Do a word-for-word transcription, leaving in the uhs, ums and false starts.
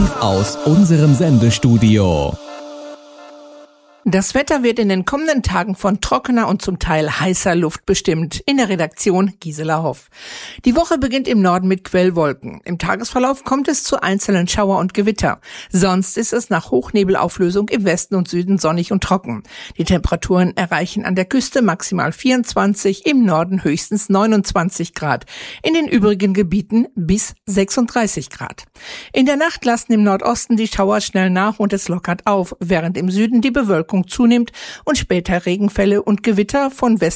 Live aus unserem Sendestudio. Das Wetter wird in den kommenden Tagen von trockener und zum Teil heißer Luft bestimmt. In der Redaktion Gisela Hoff. Die Woche beginnt im Norden mit Quellwolken. Im Tagesverlauf kommt es zu einzelnen Schauer und Gewitter. Sonst ist es nach Hochnebelauflösung im Westen und Süden sonnig und trocken. Die Temperaturen erreichen an der Küste maximal vierundzwanzig, im Norden höchstens neunundzwanzig Grad. In den übrigen Gebieten bis sechsunddreißig Grad. In der Nacht lassen im Nordosten die Schauer schnell nach und es lockert auf, während im Süden die Bewölkung zunimmt und später Regenfälle und Gewitter von Westen